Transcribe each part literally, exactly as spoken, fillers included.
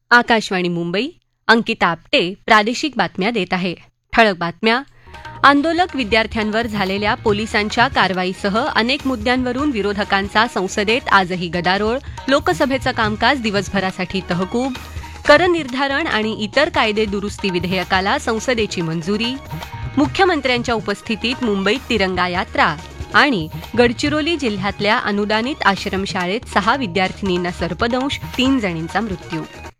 आकाशवाणी मुंबई. अंकिता आपटे प्रादेशिक बातम्या देत आहे. ठळक बातम्या. आंदोलक विद्यार्थ्यांवर झालेल्या पोलिसांच्या कारवाईसह अनेक मुद्द्यांवरून विरोधकांचा संसदेत आजही गदारोळ. लोकसभेचं कामकाज दिवसभरासाठी तहकूब. करनिर्धारण आणि इतर कायदे दुरुस्ती विधेयकाला संसदेची मंजुरी. मुख्यमंत्र्यांच्या उपस्थितीत मुंबईत तिरंगा यात्रा. आणि गडचिरोली जिल्ह्यातल्या अनुदानित आश्रमशाळेत सहा विद्यार्थिनींना सर्पदंश, तीन जणींचा मृत्यू.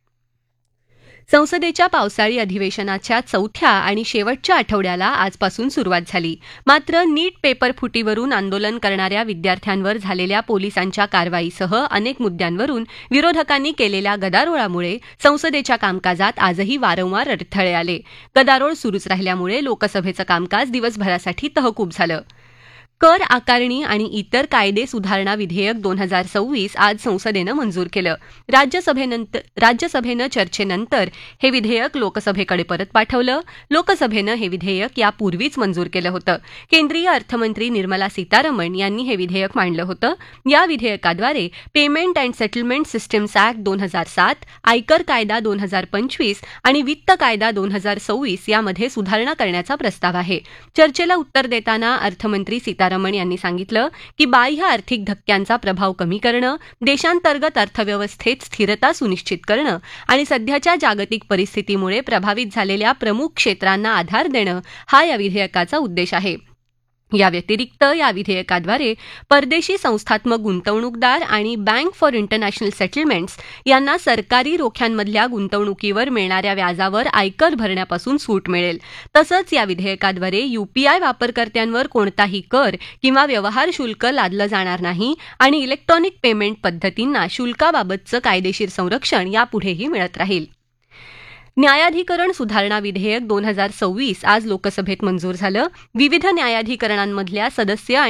संसदेच्या पावसाळी अधिवेशनाच्या चौथ्या आणि शेवटच्या आठवड्याला आजपासून सुरुवात झाली. मात्र नीट पेपर फुटीवरून आंदोलन करणाऱ्या विद्यार्थ्यांवर झालेल्या पोलिसांच्या कारवाईसह अनेक मुद्द्यांवरून विरोधकांनी केलेल्या गदारोळामुळे संसदेच्या कामकाजात आजही वारंवार अडथळे आले. गदारोळ सुरूच राहिल्यामुळे लोकसभेचं कामकाज दिवसभरासाठी तहकूब झालं. कर आकारणी आणि इतर कायदे सुधारणा विधेयक दोन हजार सव्वीस आज संसदेनं मंजूर केलं. राज्यसभेनंतर राज्यसभेनं चर्चेनंतर हे विधेयक लोकसभेकडे परत पाठवलं. लोकसभेनं हे विधेयक यापूर्वीच मंजूर केलं होतं. केंद्रीय अर्थमंत्री निर्मला सीतारमण यांनी हे विधेयक मांडलं होतं. या विधेयकाद्वारे payment and settlement systems act दोन हजार सात, आयकर कायदा दोन हजार पंचवीस आणि वित्त कायदा दोन हजार सव्वीस यामध्ये सुधारणा करण्याचा प्रस्ताव आहे. चर्चेला उत्तर देताना अर्थमंत्री सीतारमण रमण यांनी सांगितलं की बाह्य आर्थिक धक्क्यांचा प्रभाव कमी करणं, देशांतर्गत अर्थव्यवस्थेत स्थिरता सुनिश्चित करणं आणि सध्याच्या जागतिक परिस्थितीमुळे प्रभावित झालेल्या प्रमुख क्षेत्रांना आधार देणं हा या विधेयकाचा उद्देश आहे. या व्यतिरिक्त या विधेयकाद्वारे परदेशी संस्थात्मक गुंतवणूकदार आणि बँक फॉर इंटरनॅशनल सेटलमेंट्स यांना सरकारी रोख्यांमधल्या गुंतवणुकीवर मिळणाऱ्या व्याजावर आयकर भरण्यापासून सूट मिळेल. तसंच या विधेयकाद्वारे यूपीआय वापरकर्त्यांवर कोणताही कर किंवा व्यवहार शुल्क लादलं जाणार नाही आणि इलेक्ट्रॉनिक पेमेंट पद्धतींना शुल्काबाबतचं कायदेशीर संरक्षण यापुढेही मिळत राहील. न्यायाधिकरण सुधारणा विधेयक दोन हजार सव्वीस आज लोकसभेत मंजूर झालं. विविध न्यायाधिकरणांमधल्या सदस्य